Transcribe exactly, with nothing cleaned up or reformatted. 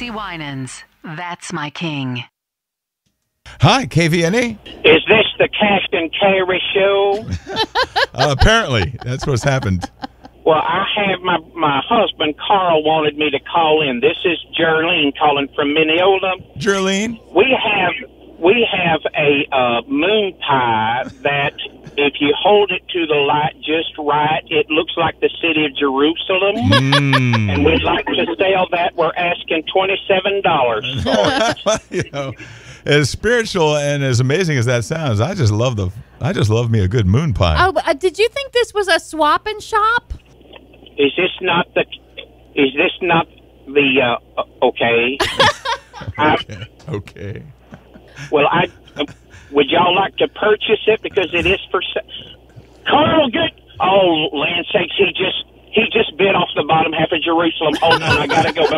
Tammy Winans. That's my king. Hi, K V N A. Is this the Cash and Carry show? uh, apparently, that's what's happened. Well, I have my my husband Carl wanted me to call in. This is Jerlene calling from Mineola. Jerlene, we have we have a uh, moon pie that if you hold it to the light just right, it looks like the city of Jerusalem. Mm. And we'd like to sell that. We're asking twenty-seven dollars for it. you know, as spiritual and as amazing as that sounds, I just love the. I just love me a good moon pie. Oh, uh, did you think this was a swap and shop? Is this not the? Is this not the? Uh, okay. okay. okay. Well, I uh, would y'all like to purchase it because it is for sale. Carl, good. Oh, land sakes, he just he just bit off the bottom half of Jerusalem. Hold on, I gotta go.